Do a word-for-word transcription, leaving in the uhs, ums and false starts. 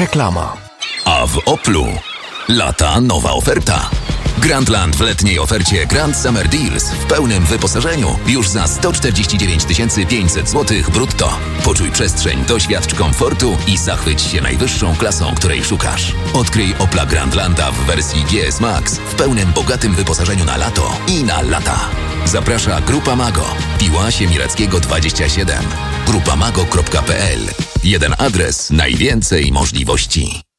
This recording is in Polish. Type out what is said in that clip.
Reklama. A w Oplu lata nowa oferta. Grandland w letniej ofercie Grand Summer Deals w pełnym wyposażeniu już za sto czterdzieści dziewięć tysięcy pięćset złotych brutto. Poczuj przestrzeń, doświadcz komfortu i zachwyć się najwyższą klasą, której szukasz. Odkryj Opla Grandlanda w wersji G S Max w pełnym bogatym wyposażeniu na lato i na lata. Zaprasza Grupa Mago. Piła Siemirackiego dwadzieścia siedem. grupa mago kropka p l. Jeden adres, najwięcej możliwości.